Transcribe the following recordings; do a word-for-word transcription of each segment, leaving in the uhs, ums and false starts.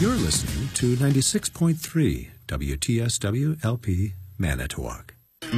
You're listening to ninety-six point three W T S W L P Manitowoc.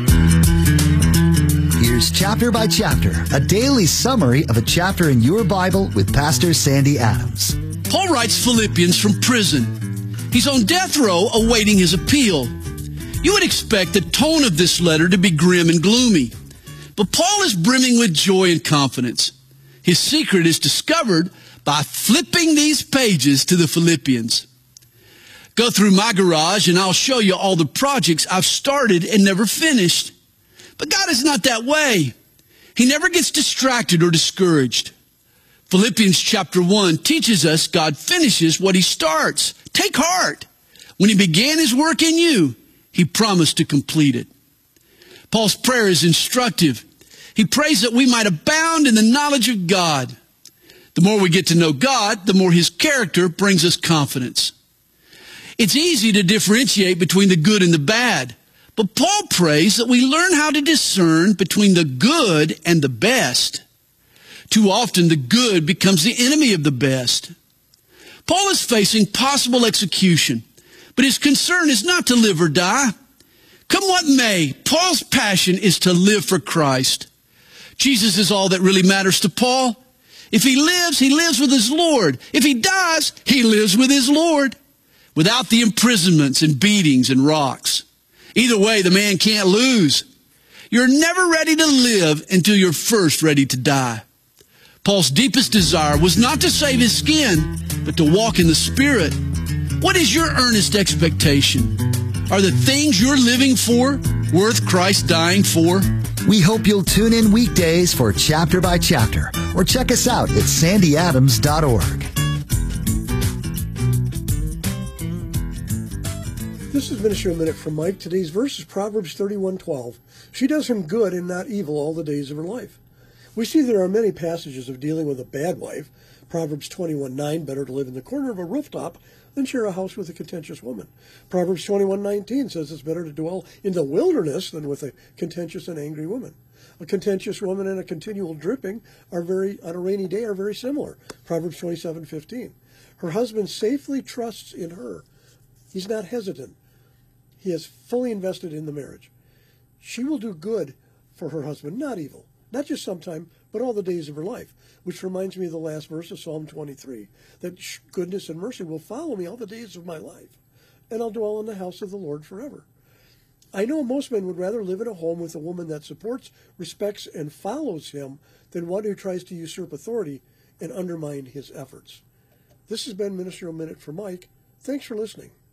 Here's Chapter by Chapter, a daily summary of a chapter in your Bible with Pastor Sandy Adams. Paul writes Philippians from prison. He's on death row awaiting his appeal. You would expect the tone of this letter to be grim and gloomy, but Paul is brimming with joy and confidence. His secret is discovered by flipping these pages to the Philippians. Go through my garage and I'll show you all the projects I've started and never finished. But God is not that way. He never gets distracted or discouraged. Philippians chapter one teaches us God finishes what he starts. Take heart. When he began his work in you, he promised to complete it. Paul's prayer is instructive. He prays that we might abound in the knowledge of God. The more we get to know God, the more his character brings us confidence. It's easy to differentiate between the good and the bad, but Paul prays that we learn how to discern between the good and the best. Too often, the good becomes the enemy of the best. Paul is facing possible execution, but his concern is not to live or die. Come what may, Paul's passion is to live for Christ. Jesus is all that really matters to Paul. If he lives, he lives with his Lord. If he dies, he lives with his Lord, without the imprisonments and beatings and rocks. Either way, the man can't lose. You're never ready to live until you're first ready to die. Paul's deepest desire was not to save his skin, but to walk in the Spirit. What is your earnest expectation? Are the things you're living for worth Christ dying for? We hope you'll tune in weekdays for Chapter by Chapter, or check us out at sandy adams dot org. This is Ministry a Minute from Mike. Today's verse is Proverbs thirty-one twelve. She does him good and not evil all the days of her life. We see there are many passages of dealing with a bad wife. Proverbs twenty-one nine, better to live in the corner of a rooftop than share a house with a contentious woman. Proverbs twenty-one nineteen says it's better to dwell in the wilderness than with a contentious and angry woman. A contentious woman and a continual dripping are very, on a rainy day, are very similar. Proverbs twenty-seven fifteen. Her husband safely trusts in her. He's not hesitant. He has fully invested in the marriage. She will do good for her husband, not evil. Not just sometime, but all the days of her life. Which reminds me of the last verse of Psalm twenty-three, that goodness and mercy will follow me all the days of my life, and I'll dwell in the house of the Lord forever. I know most men would rather live in a home with a woman that supports, respects, and follows him than one who tries to usurp authority and undermine his efforts. This has been Ministerial Minute for Mike. Thanks for listening.